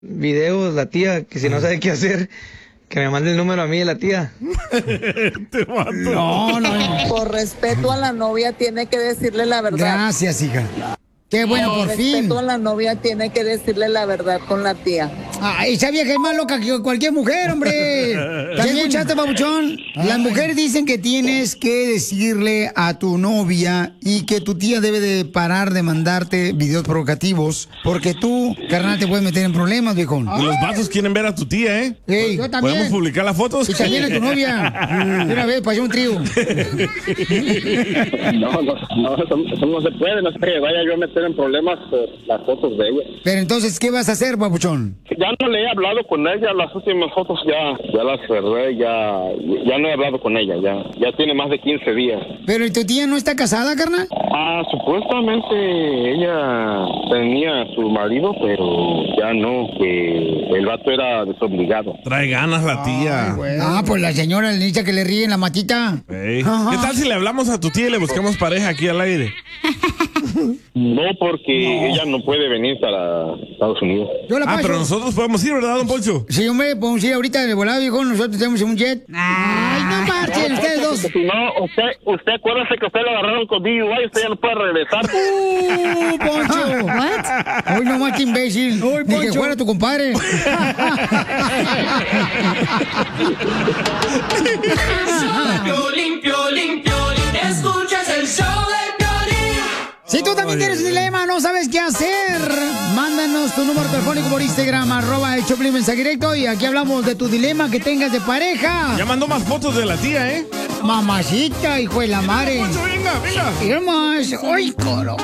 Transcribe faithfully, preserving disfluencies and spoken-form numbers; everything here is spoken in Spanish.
videos la tía, que si no sabe qué hacer, que me mande el número a mí de la tía. Te mato. No, no. Por respeto a la novia tiene que decirle la verdad. Gracias, hija. Qué bueno, por fin. Por respeto a la novia tiene que decirle la verdad con la tía. Ah, esa vieja es más loca que cualquier mujer, hombre. ¿Ya escuchaste, babuchón? Las mujeres dicen que tienes que decirle a tu novia y que tu tía debe de parar de mandarte videos provocativos porque tú, carnal, te puedes meter en problemas, viejón. Y los vatos quieren ver a tu tía, ¿eh? Ey, yo también. ¿Podemos publicar las fotos? Y también a tu novia. De una vez, pasó un trío. No, no, no, eso, eso no se puede, no es que vaya yo a meter en problemas por las fotos de ella. Pero entonces, ¿qué vas a hacer, babuchón? Ya no le he hablado con ella, las últimas fotos ya, ya las cerré, ya, ya no he hablado con ella, ya, ya tiene más de quince días. ¿Pero y tu tía no está casada, carnal? Ah, supuestamente ella tenía a su marido, pero ya no, que el vato era desobligado. Trae ganas la tía. Ay, ah, pues la señora le dice que le ríe en la matita. Ey. ¿Qué tal si le hablamos a tu tía y le buscamos pareja aquí al aire? No, porque no. ella no puede venir para Estados Unidos. Yo la ah, pero nosotros podemos ir, ¿verdad, don Poncho? Sí, hombre, podemos ir ahorita de volado, viejo. Nosotros tenemos un jet. Ay, no marchen, ustedes dos. Si no, usted, usted acuérdese que usted lo agarraron con D U I, usted ya no puede regresar. ¡Uh, Poncho! ¿What? Uy, no más que imbécil. Uy, Ni que fuera tu compadre. Piolín, Piolín, Piolín, escuchas el show de Piolín. Si tú también tienes un dilema, no sabes qué hacer, mándanos tu número telefónico por Instagram, arroba el Choplin mensaje directo, y aquí hablamos de tu dilema que tengas de pareja. Ya mandó más fotos de la tía, ¿eh? Mamacita, hijo de la madre. Poncho, venga, venga. Y más, ¡ay, coro!